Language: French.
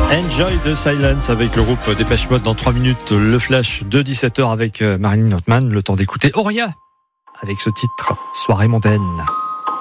Enjoy the Silence avec le groupe Dépêche Mode. Dans 3 minutes, le flash de 17h avec Marilyn Notman. Le temps d'écouter Auria avec ce titre Soirée mondaine.